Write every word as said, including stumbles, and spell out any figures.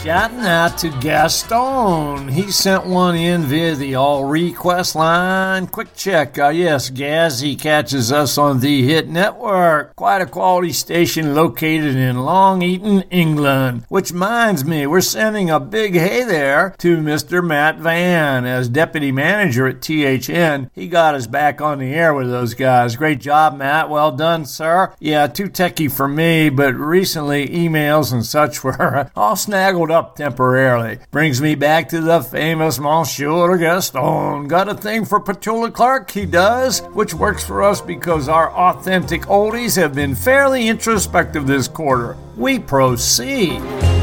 Shouting out to Gaston. He sent one in via the all request line. Quick check. Uh, yes, Gaz, he catches us on the Hit Network. Quite a quality station located in Long Eaton, England. Which minds me, we're sending a big hey there to Mister Matt Van. As deputy manager at T H N, he got us back on the air with those guys. Great job, Matt. Well done, sir. Yeah, too techie for me, but recently emails and such were all snaggled up temporarily. Brings me back to the famous Monsieur Gaston. Got a thing for Petula Clark, he does, which works for us because our authentic oldies have been fairly introspective this quarter. We proceed.